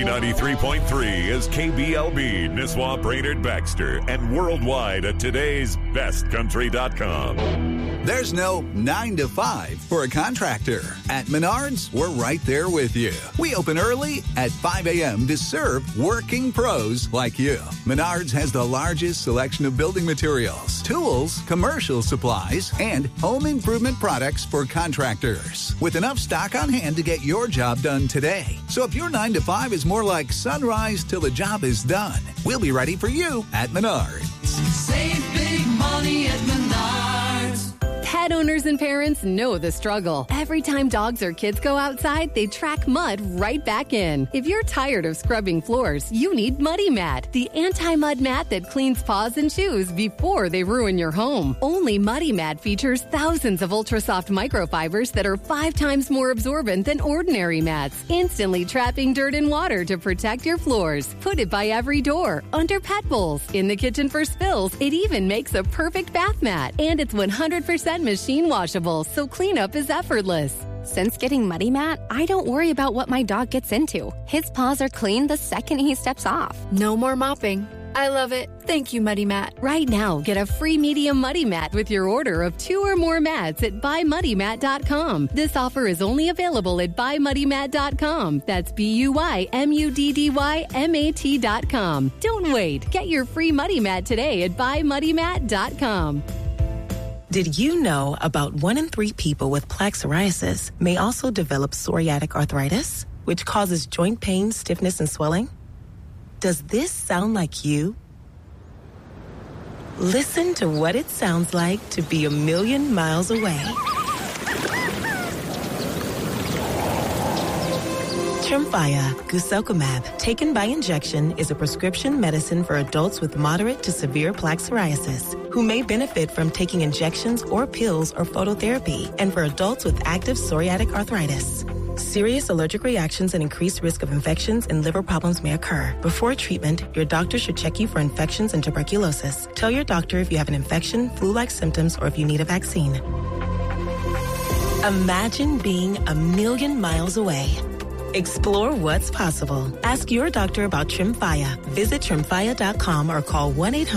93.3 is KBLB, Nisswa, Brainerd, Baxter, and worldwide at today'sbestcountry.com. There's no 9 to 5 for a contractor. At Menards, we're right there with you. We open early at 5 a.m. to serve working pros like you. Menards has the largest selection of building materials, tools, commercial supplies, and home improvement products for contractors. With enough stock on hand to get your job done today. So if your 9 to 5 is more like sunrise till the job is done, we'll be ready for you at Menards. Save big money at Menards. Pet owners and parents know the struggle. Every time dogs or kids go outside, they track mud right back in. If you're tired of scrubbing floors, you need Muddy Mat, the anti-mud mat that cleans paws and shoes before they ruin your home. Only Muddy Mat features thousands of ultra-soft microfibers that are 5 times more absorbent than ordinary mats, instantly trapping dirt and water to protect your floors. Put it by every door, under pet bowls, in the kitchen for spills. It even makes a perfect bath mat. And it's 100% machine washable, so cleanup is effortless. Since getting Muddy Mat, I don't worry about what my dog gets into. His paws are clean the second he steps off. No more mopping. I love it. Thank you, Muddy Mat. Right now, get a free medium Muddy Mat with your order of 2 or more mats at buymuddymat.com. This offer is only available at buymuddymat.com. That's BUYMUDDYMAT.com. Don't wait. Get your free Muddy Mat today at buymuddymat.com. Did you know about 1 in 3 people with plaque psoriasis may also develop psoriatic arthritis, which causes joint pain, stiffness, and swelling? Does this sound like you? Listen to what it sounds like to be a million miles away. Tremfya, guselkumab, taken by injection, is a prescription medicine for adults with moderate to severe plaque psoriasis who may benefit from taking injections or pills or phototherapy, and for adults with active psoriatic arthritis. Serious allergic reactions and increased risk of infections and liver problems may occur. Before treatment, your doctor should check you for infections and tuberculosis. Tell your doctor if you have an infection, flu-like symptoms, or if you need a vaccine. Imagine being a million miles away. Explore what's possible. Ask your doctor about Tremfya. Visit Tremfya.com or call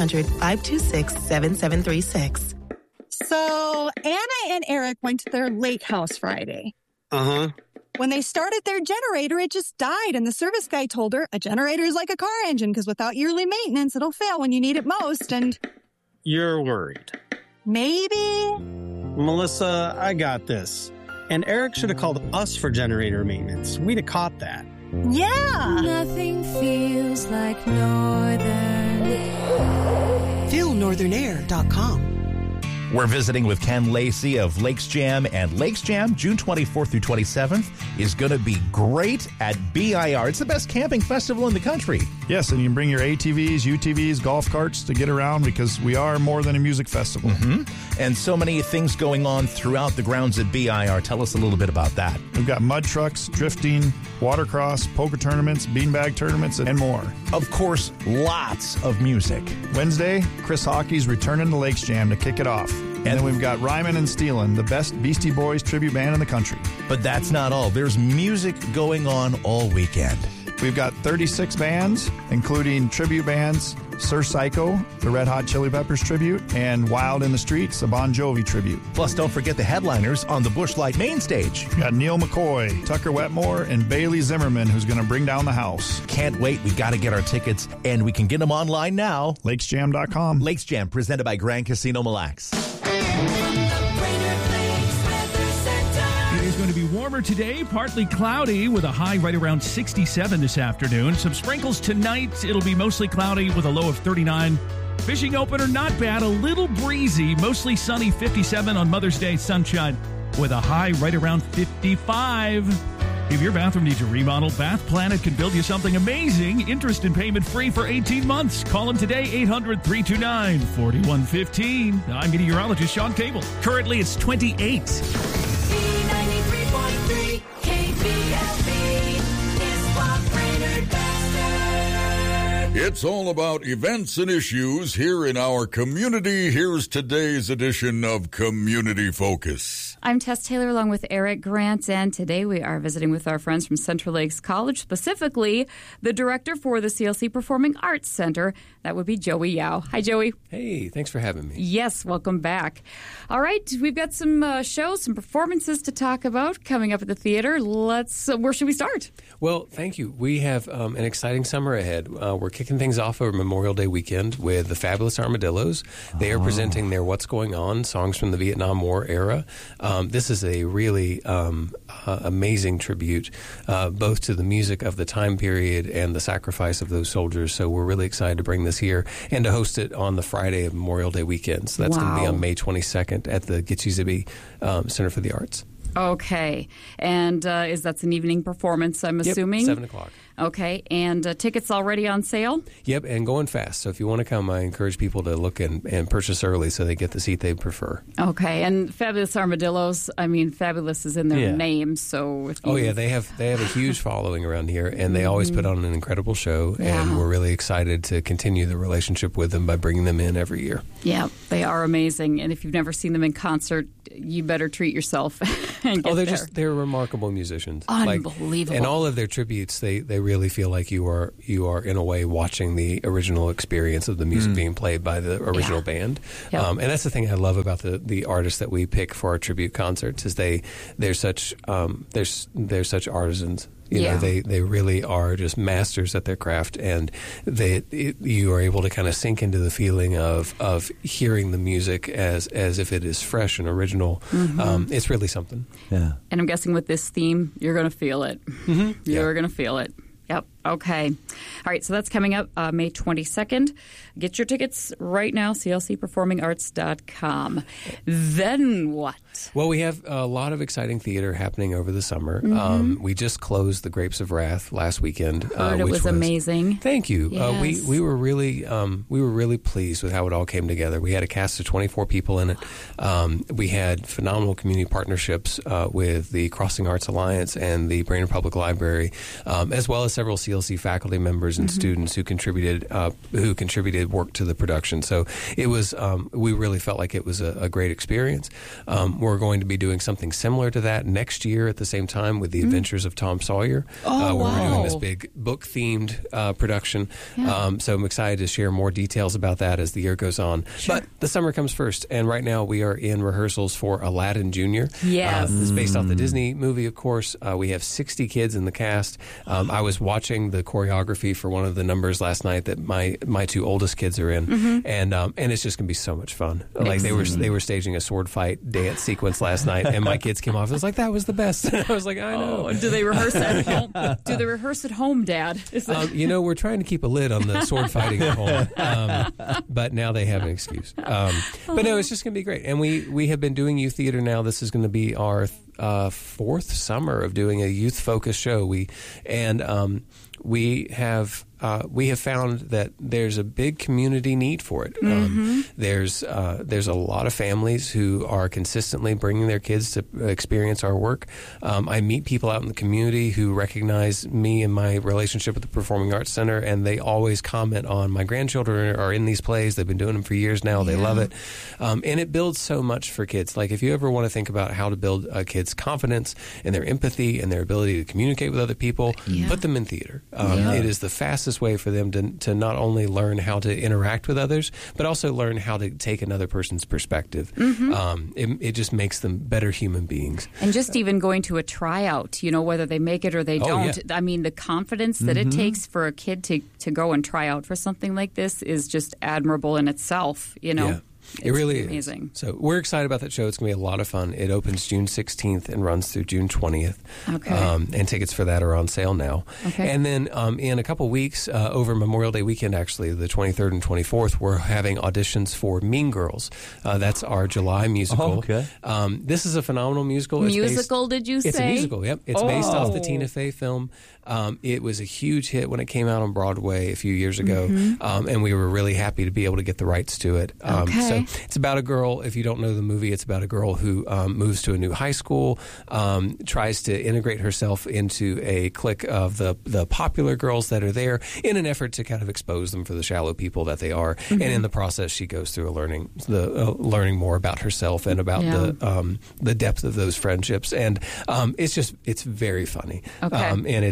1-800-526-7736. So Anna and Eric went to their lake house Friday. Uh-huh. When they started their generator, it just died, and the service guy told her a generator is like a car engine because without yearly maintenance, it'll fail when you need it most, and... You're worried. Maybe? Melissa, I got this. And Eric should have called us for generator maintenance. We'd have caught that. Yeah! Nothing feels like Northern Air. FeelNorthernAir.com. We're visiting with Ken Lacey of Lakes Jam, and Lakes Jam, June 24th through 27th, is going to be great at BIR. It's the best camping festival in the country. Yes, and you can bring your ATVs, UTVs, golf carts to get around because we are more than a music festival. Mm-hmm. And so many things going on throughout the grounds at BIR. Tell us a little bit about that. We've got mud trucks, drifting, watercross, poker tournaments, beanbag tournaments, and more. Of course, lots of music. Wednesday, Chris Hockey's returning to Lakes Jam to kick it off. And then we've got Ryman and Steelin, the best Beastie Boys tribute band in the country. But that's not all. There's music going on all weekend. We've got 36 bands, including tribute bands, Sir Psycho, the Red Hot Chili Peppers tribute, and Wild in the Streets, a Bon Jovi tribute. Plus, don't forget the headliners on the Busch Light main stage. We've got Neil McCoy, Tucker Wetmore, and Bailey Zimmerman, who's going to bring down the house. Can't wait. We got to get our tickets, and we can get them online now. LakesJam.com. Lakes Jam, presented by Grand Casino Mille Lacs. It is going to be warmer today, partly cloudy with a high right around 67 this afternoon. Some sprinkles tonight. It'll be mostly cloudy with a low of 39. Fishing opener, not bad. A little breezy, mostly sunny, 57 on Mother's Day, sunshine with a high right around 55. If your bathroom needs a remodel, Bath Planet can build you something amazing. Interest and payment free for 18 months. Call them today, 800-329-4115. I'm meteorologist Sean Cable. Currently, it's 28. B93.3 KBLB is what Brainerd Baxter. It's all about events and issues here in our community. Here's today's edition of Community Focus. I'm Tess Taylor along with Eric Grant, and today we are visiting with our friends from Central Lakes College, specifically the director for the CLC Performing Arts Center. That would be Joey Yao. Hi, Joey. Hey, thanks for having me. Yes, welcome back. All right, we've got some shows, some performances to talk about coming up at the theater. Where should we start? Well, thank you. We have an exciting summer ahead. We're kicking things off over Memorial Day weekend with the Fabulous Armadillos. They are presenting their What's Going On, songs from the Vietnam War era. This is a really amazing tribute, both to the music of the time period and the sacrifice of those soldiers. So we're really excited to bring this here and to host it on the Friday of Memorial Day weekend. So that's going to be on May 22nd at the Gitche Zibby Center for the Arts. Okay. And that's an evening performance, I'm assuming? 7 o'clock. Okay. And tickets already on sale? Yep, and going fast. So if you want to come, I encourage people to look and purchase early so they get the seat they prefer. Okay. And Fabulous Armadillos, I mean, fabulous is in their name. So if you... they have a huge following around here, and they always put on an incredible show, and we're really excited to continue the relationship with them by bringing them in every year. Yeah, they are amazing. And if you've never seen them in concert, you better treat yourself and get they're remarkable musicians. Unbelievable. And all of their tributes, they really feel like you are in a way watching the original experience of the music being played by the original band. Yep. And that's the thing I love about the artists that we pick for our tribute concerts is they're such artisans. You know, they really are just masters at their craft, and you are able to kind of sink into the feeling of hearing the music as if it is fresh and original. It's really something. Yeah. And I'm guessing with this theme, you're going to feel it. You're going to feel it. Yep. Okay. All right. So that's coming up May 22nd. Get your tickets right now, clcperformingarts.com. Then what? Well, we have a lot of exciting theater happening over the summer. We just closed The Grapes of Wrath last weekend. Heard it was amazing. Thank you. Yes. We were really pleased with how it all came together. We had a cast of 24 people in it. We had phenomenal community partnerships with the Crossing Arts Alliance and the Brainerd Public Library, as well as several CLC faculty members and students who contributed work to the production. So it was we really felt like it was a great experience. We're going to be doing something similar to that next year at the same time with The Adventures of Tom Sawyer. Where we're doing this big book-themed production. So I'm excited to share more details about that as the year goes on. Sure. But the summer comes first, and right now we are in rehearsals for Aladdin Jr. Yes. It's based off the Disney movie, of course. We have 60 kids in the cast. I was watching the choreography for one of the numbers last night that my two oldest kids are in, and it's just going to be so much fun. Like they were staging a sword fight dance sequence last night, and my kids came off. It was like, that was the best. I was like, I know. Do they rehearse at home? Do they rehearse at home, Dad? We're trying to keep a lid on the sword fighting at home, but now they have an excuse. But no, it's just going to be great. And we have been doing youth theater now. This is going to be our fourth summer of doing a youth-focused show. We have found that there's a big community need for it. There's a lot of families who are consistently bringing their kids to experience our work. I meet people out in the community who recognize me and my relationship with the Performing Arts Center, and they always comment on, my grandchildren are in these plays. They've been doing them for years now. They love it. And it builds so much for kids. Like, if you ever want to think about how to build a kid's confidence and their empathy and their ability to communicate with other people, put them in theater. It is the fastest way for them to not only learn how to interact with others, but also learn how to take another person's perspective. It just makes them better human beings. And just even going to a tryout, whether they make it or they don't. Yeah. I mean, the confidence that it takes for a kid to go and try out for something like this is just admirable in itself, Yeah. It really amazing. Is. So we're excited about that show. It's going to be a lot of fun. It opens June 16th and runs through June 20th. Okay. And tickets for that are on sale now. Okay. And then in a couple weeks, over Memorial Day weekend, actually, the 23rd and 24th, we're having auditions for Mean Girls. That's our July musical. Oh, okay. This is a phenomenal musical. Did you say? It's a musical, yep. It's based off the Tina Fey film. It was a huge hit when it came out on Broadway a few years ago, and we were really happy to be able to get the rights to it. So Okay. So it's about a girl. If you don't know the movie, it's about a girl who moves to a new high school, tries to integrate herself into a clique of the popular girls that are there in an effort to kind of expose them for the shallow people that they are. And in the process, she goes through learning more about herself and about the depth of those friendships. And it's very funny. Okay. And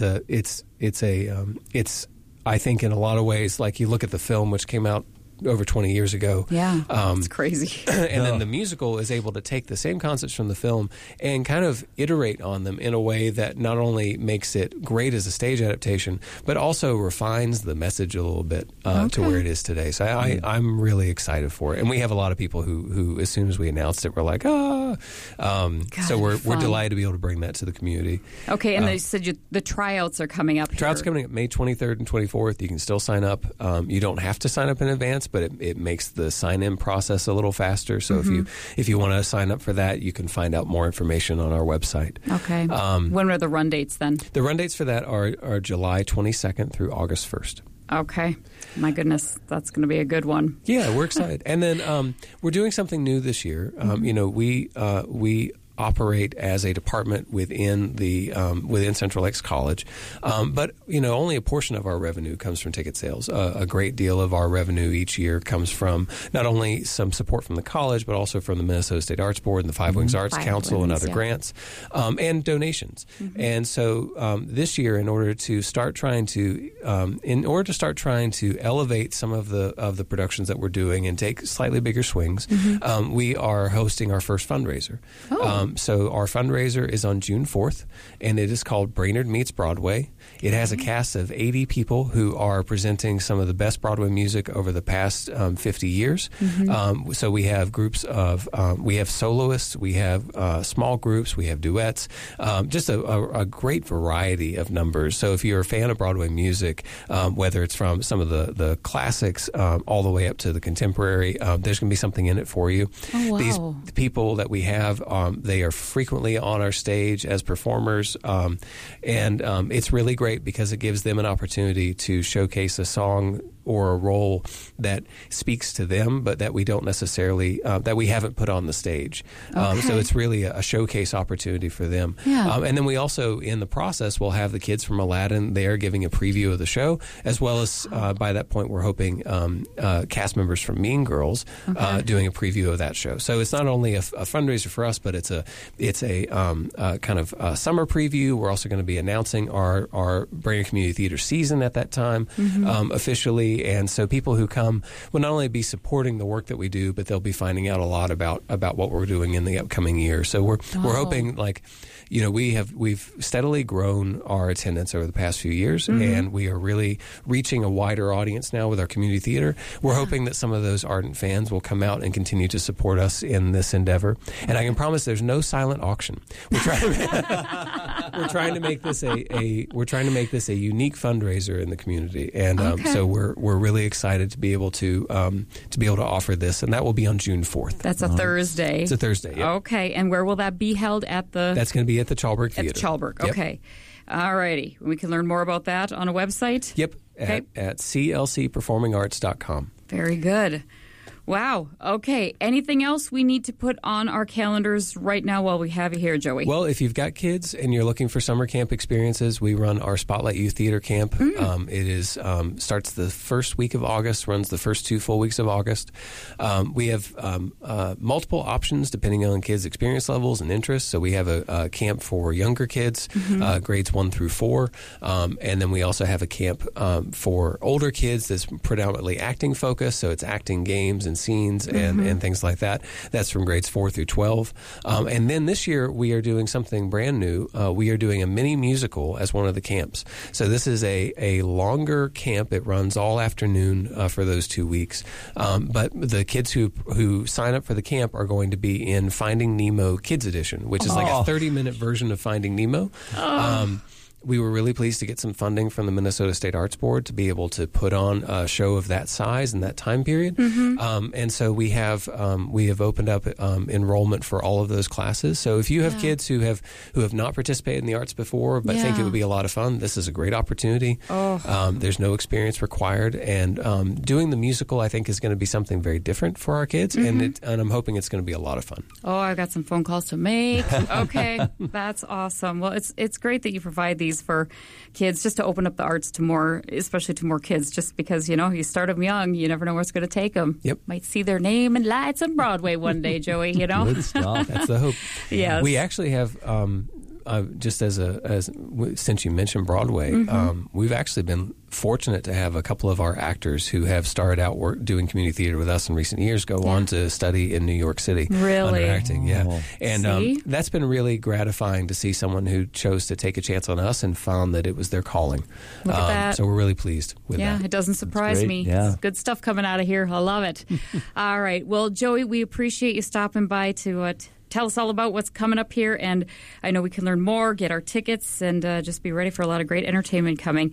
it's I think in a lot of ways, like you look at the film, which came out over 20 years ago. Yeah, it's crazy. And then the musical is able to take the same concepts from the film and kind of iterate on them in a way that not only makes it great as a stage adaptation, but also refines the message a little bit to where it is today. So I'm really excited for it. And we have a lot of people who as soon as we announced it, were like, so we're delighted to be able to bring that to the community. Okay, and they said the tryouts are coming up. Tryouts coming up May 23rd and 24th. You can still sign up. You don't have to sign up in advance, but it makes the sign-in process a little faster. So if you want to sign up for that, you can find out more information on our website. Okay. When are the run dates then? The run dates for that are July 22nd through August 1st. Okay. My goodness, that's going to be a good one. Yeah, we're excited. And then we're doing something new this year. We operate as a department within Central Lakes College, but only a portion of our revenue comes from ticket sales. A great deal of our revenue each year comes from not only some support from the college, but also from the Minnesota State Arts Board and the Five Wings Arts Council and other grants and donations. And so this year, in order to start trying to elevate some of the productions that we're doing and take slightly bigger swings, we are hosting our first fundraiser. So our fundraiser is on June 4th, and it is called Brainerd Meets Broadway. It has a cast of 80 people who are presenting some of the best Broadway music over the past 50 years. So we have groups of, we have soloists, we have small groups, we have duets, just a great variety of numbers. So if you're a fan of Broadway music, whether it's from some of the classics all the way up to the contemporary, there's going to be something in it for you. Oh, wow. These people that we have, they are frequently on our stage as performers, and it's really great because it gives them an opportunity to showcase a song or a role that speaks to them, but that we don't necessarily, that we haven't put on the stage. So it's really a showcase opportunity for them. Yeah. And then we also, in the process, will have the kids from Aladdin there giving a preview of the show, as well as by that point, we're hoping cast members from Mean Girls doing a preview of that show. So it's not only a fundraiser for us, but it's a kind of a summer preview. We're also going to be announcing our Brainerd Community Theater season at that time officially. And so people who come will not only be supporting the work that we do, but they'll be finding out a lot about what we're doing in the upcoming year. So we're hoping, like, we've steadily grown our attendance over the past few years, and we are really reaching a wider audience now with our community theater. We're hoping that some of those ardent fans will come out and continue to support us in this endeavor. And I can promise there's no silent auction. We're trying to make this a unique fundraiser in the community, and so we're really excited to be able to offer this, and that will be on June 4th. That's a Thursday. It's a Thursday. Yep. Okay, and where will that be held at the? That's going to be at the Chalberg Theater. At the Chalberg. Yep. Okay. All righty. We can learn more about that on a website. Yep. Okay. At clcperformingarts.com. Very good. Wow. Okay. Anything else we need to put on our calendars right now while we have you here, Joey? Well, if you've got kids and you're looking for summer camp experiences, we run our Spotlight Youth Theater Camp. It is starts the first week of August, runs the first 2 full weeks of August. We have multiple options depending on kids' experience levels and interests. So we have a camp for younger kids, grades 1 through 4. And then we also have a camp for older kids that's predominantly acting focused. So it's acting games and scenes and things like that. That's from grades 4 through 12. And then this year we are doing something brand new. We are doing a mini musical as one of the camps. So this is a longer camp. It runs all afternoon for those 2 weeks. But the kids who sign up for the camp are going to be in Finding Nemo Kids Edition, which is like a 30-minute version of Finding Nemo. we were really pleased to get some funding from the Minnesota State Arts Board to be able to put on a show of that size in that time period. And so we have opened up enrollment for all of those classes. So if you have kids who have not participated in the arts before but think it would be a lot of fun, this is a great opportunity. There's no experience required, and doing the musical, I think, is going to be something very different for our kids, and I'm hoping it's going to be a lot of fun. Oh, I've got some phone calls to make. Okay, that's awesome. Well, it's great that you provide these for kids, just to open up the arts to more, especially to more kids, just because, you start them young, you never know where it's going to take them. Yep. Might see their name in lights on Broadway one day, Joey, Good stuff. That's the hope. Yes. We actually have, just since you mentioned Broadway, we've actually been fortunate to have a couple of our actors who have started out doing community theater with us in recent years go on to study in New York City. Really? Under acting, And that's been really gratifying to see someone who chose to take a chance on us and found that it was their calling. Look at that. So we're really pleased with that. Yeah, it doesn't surprise me. Yeah. Good stuff coming out of here. I love it. All right. Well, Joey, we appreciate you stopping by to tell us all about what's coming up here, and I know we can learn more, get our tickets, and just be ready for a lot of great entertainment coming.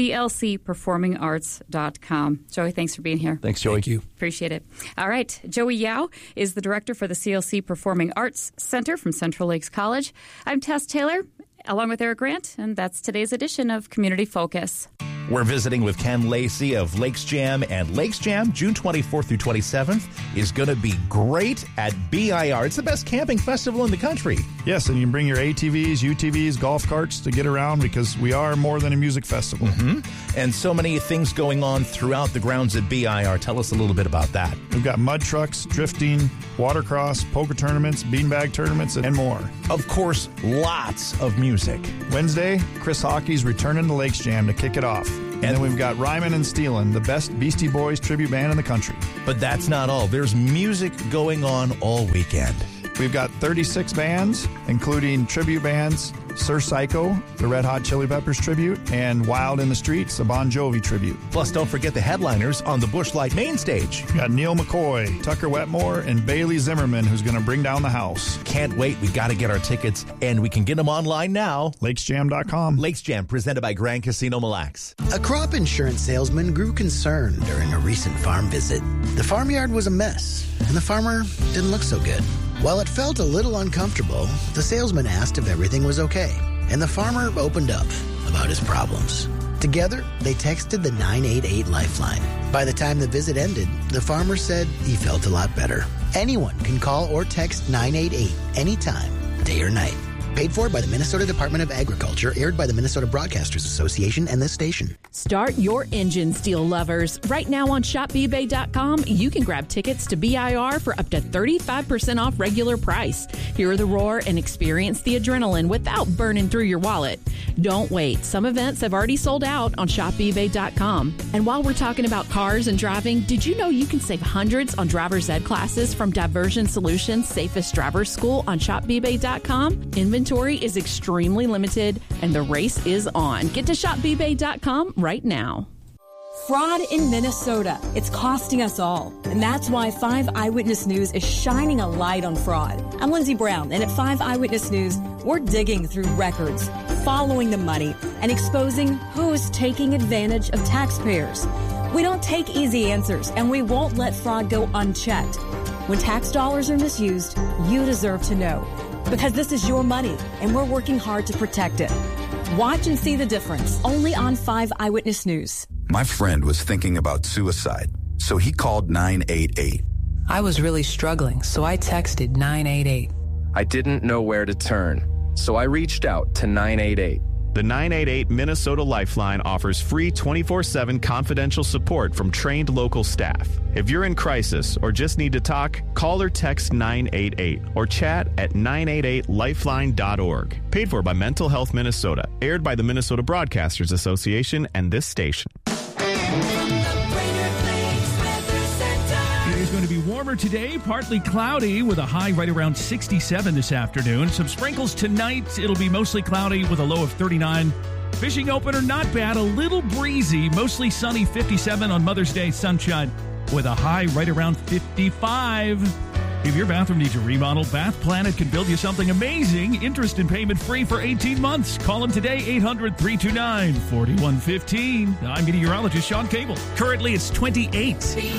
CLCperformingarts.com. Joey, thanks for being here. Thanks, Joey. Thank you. Appreciate it. All right. Joey Yao is the director for the CLC Performing Arts Center from Central Lakes College. I'm Tess Taylor, along with Eric Grant, and that's today's edition of Community Focus. We're visiting with Ken Lacey of Lakes Jam, and Lakes Jam, June 24th through 27th, is going to be great at BIR. It's the best camping festival in the country. Yes, and you can bring your ATVs, UTVs, golf carts to get around, because we are more than a music festival. And so many things going on throughout the grounds at BIR. Tell us a little bit about that. We've got mud trucks, drifting, watercross, poker tournaments, beanbag tournaments, and more. Of course, lots of music. Wednesday, Chris Hockey's returning to Lakes Jam to kick it off. And then we've got Ryman and Steelin', the best Beastie Boys tribute band in the country. But that's not all. There's music going on all weekend. We've got 36 bands, including tribute bands, Sir Psycho, the Red Hot Chili Peppers tribute, and Wild in the Streets, a Bon Jovi tribute. Plus, don't forget the headliners on the Busch Light main stage. We've got Neil McCoy, Tucker Wetmore, and Bailey Zimmerman, who's going to bring down the house. Can't wait. We got to get our tickets, and we can get them online now. LakesJam.com. Lakes Jam, presented by Grand Casino Mille Lacs. A crop insurance salesman grew concerned during a recent farm visit. The farmyard was a mess, and the farmer didn't look so good. While it felt a little uncomfortable, the salesman asked if everything was okay, and the farmer opened up about his problems. Together, they texted the 988 Lifeline. By the time the visit ended, the farmer said he felt a lot better. Anyone can call or text 988 anytime, day or night. Paid for by the Minnesota Department of Agriculture, aired by the Minnesota Broadcasters Association and this station. Start your engine steel lovers. Right now on shopebay.com, you can grab tickets to BIR for up to 35% off regular price. Hear the roar and experience the adrenaline without burning through your wallet. Don't wait. Some events have already sold out on shopebay.com. And while we're talking about cars and driving, did you know you can save hundreds on driver's ed classes from Diversion Solutions Safest Driver School on shopebay.com? Inventory is extremely limited and the race is on. Get to shopebay.com right now. Fraud in Minnesota. It's costing us all. And that's why 5 Eyewitness News is shining a light on fraud. I'm Lindsay Brown, and at 5 Eyewitness News, we're digging through records, following the money, and exposing who's taking advantage of taxpayers. We don't take easy answers, and we won't let fraud go unchecked. When tax dollars are misused, you deserve to know. Because this is your money, and we're working hard to protect it. Watch and see the difference, only on 5 Eyewitness News. My friend was thinking about suicide, so he called 988. I was really struggling, so I texted 988. I didn't know where to turn, so I reached out to 988. The 988 Minnesota Lifeline offers free 24/7 confidential support from trained local staff. If you're in crisis or just need to talk, call or text 988 or chat at 988lifeline.org. Paid for by Mental Health Minnesota, aired by the Minnesota Broadcasters Association and this station. It is going to be warmer today, partly cloudy with a high right around 67 this afternoon. Some sprinkles tonight. It'll be mostly cloudy with a low of 39. Fishing opener, not bad. A little breezy, mostly sunny, 57 on Mother's Day, sunshine with a high right around 55. If your bathroom needs a remodel, Bath Planet can build you something amazing. Interest and payment free for 18 months. Call them today, 800-329-4115. I'm meteorologist Sean Cable. Currently, it's 28.